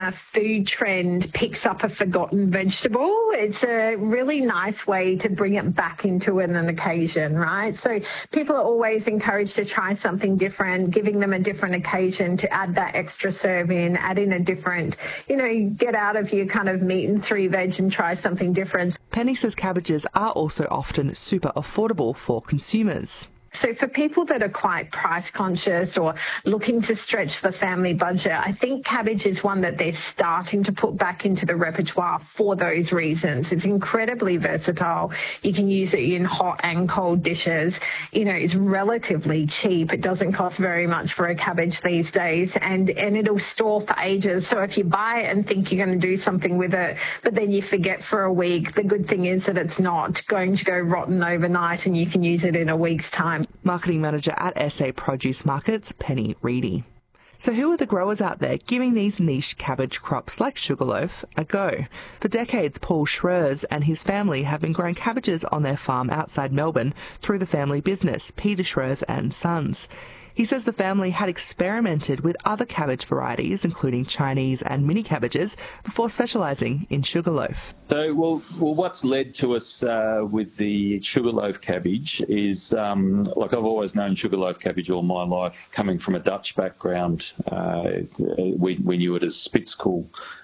a food trend picks up a forgotten vegetable, it's a really nice way to bring it back into an occasion, right? So people are always encouraged to try something different, giving them a different occasion to add that extra serve in, add in a different, get out of your kind of meat and 3 veg and try something different. Penny says cabbages are also often super affordable for consumers. So for people that are quite price conscious or looking to stretch the family budget, I think cabbage is one that they're starting to put back into the repertoire for those reasons. It's incredibly versatile. You can use it in hot and cold dishes. It's relatively cheap. It doesn't cost very much for a cabbage these days, and it'll store for ages. So if you buy it and think you're going to do something with it, but then you forget for a week, the good thing is that it's not going to go rotten overnight and you can use it in a week's time. Marketing Manager at SA Produce Markets, Penny Reedy. So who are the growers out there giving these niche cabbage crops like Sugarloaf a go? For decades, Paul Schreurs and his family have been growing cabbages on their farm outside Melbourne through the family business, Peter Schreurs and Sons. He says the family had experimented with other cabbage varieties, including Chinese and mini cabbages, before specialising in Sugarloaf. So, what's led to us with the Sugarloaf cabbage is, I've always known Sugarloaf cabbage all my life, coming from a Dutch background. We knew it as Spitzkool.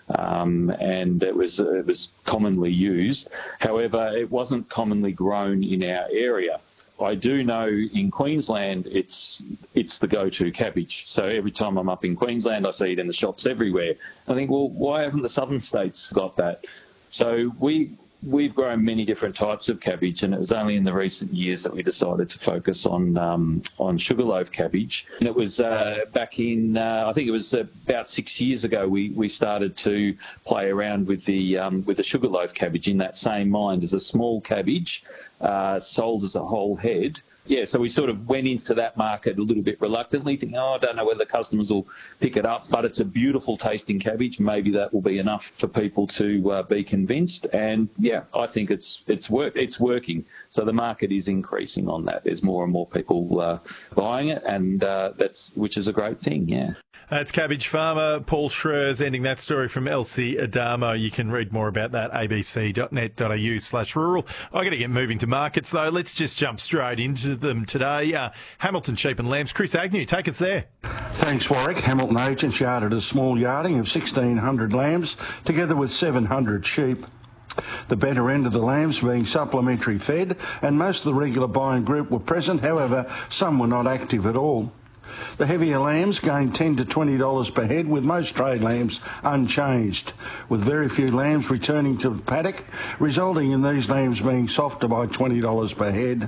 And it was commonly used. However, it wasn't commonly grown in our area. I do know in Queensland it's the go-to cabbage. So every time I'm up in Queensland, I see it in the shops everywhere. I think, well, why haven't the southern states got that? So we've grown many different types of cabbage, and it was only in the recent years that we decided to focus on Sugarloaf cabbage. And it was back in, I think it was about 6 years ago, we started to play around with the Sugarloaf cabbage in that same mind as a small cabbage, sold as a whole head. Yeah, so we sort of went into that market a little bit reluctantly, thinking, I don't know whether the customers will pick it up, but it's a beautiful tasting cabbage. Maybe that will be enough for people to be convinced. And yeah, I think it's working. So the market is increasing on that. There's more and more people buying it, and which is a great thing. Yeah. That's cabbage farmer Paul Schreurs ending that story from Elsie Adamo. You can read more about that abc.net.au/rural. I got to get moving to markets though. Let's just jump straight into them today. Hamilton Sheep and Lambs. Chris Agnew, take us there. Thanks, Warwick. Hamilton Agents yarded a small yarding of 1,600 lambs together with 700 sheep. The better end of the lambs being supplementary fed, and most of the regular buying group were present. However, some were not active at all. The heavier lambs gained $10 to $20 per head, with most trade lambs unchanged, with very few lambs returning to the paddock, resulting in these lambs being softer by $20 per head.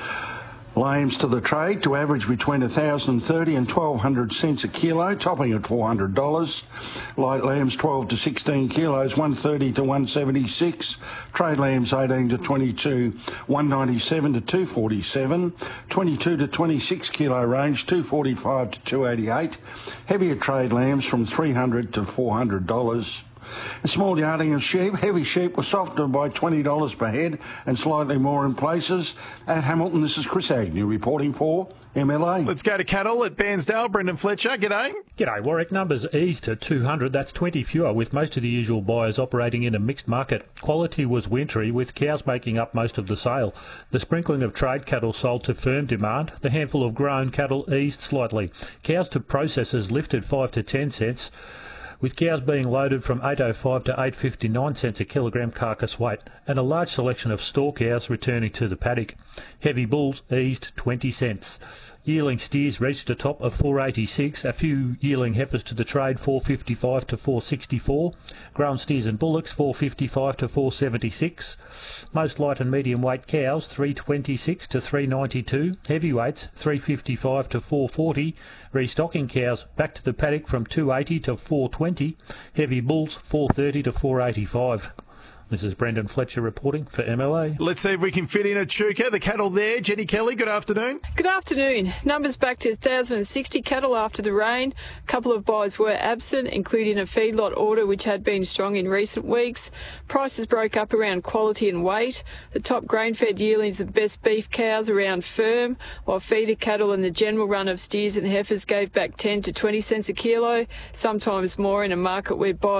Lambs to the trade to average between $1,030 and $1,200 a kilo, topping at $400. Light lambs 12 to 16 kilos, $130 to $176. Trade lambs 18 to 22, $197 to $247. 22 to 26 kilo range, $245 to $288. Heavier trade lambs from $300 to $400. A small yarding of sheep. Heavy sheep were softer by $20 per head and slightly more in places. At Hamilton, this is Chris Agnew reporting for MLA. Let's go to cattle at Bairnsdale. Brendan Fletcher, g'day. G'day, Warwick. Numbers eased to 200. That's 20 fewer, with most of the usual buyers operating in a mixed market. Quality was wintry, with cows making up most of the sale. The sprinkling of trade cattle sold to firm demand. The handful of grown cattle eased slightly. Cows to processors lifted 5 to 10 cents. With cows being loaded from $8.05 to $8.59 a kilogram carcass weight, and a large selection of store cows returning to the paddock. Heavy bulls eased 20 cents. Yearling steers reached a top of $4.86, a few yearling heifers to the trade $4.55 to $4.64, grown steers and bullocks $4.55 to $4.76, most light and medium weight cows $3.26 to $3.92, heavyweights $3.55 to $4.40, restocking cows back to the paddock from $2.80 to $4.20, heavy bulls $4.30 to $4.85. This is Brendan Fletcher reporting for MLA. Let's see if we can fit in a Chuka. The cattle there. Jenny Kelly, good afternoon. Good afternoon. Numbers back to 1,060 cattle after the rain. A couple of buys were absent, including a feedlot order which had been strong in recent weeks. Prices broke up around quality and weight. The top grain-fed yearlings of best beef cows around firm, while feeder cattle and the general run of steers and heifers gave back 10 to 20 cents a kilo, sometimes more in a market where buyers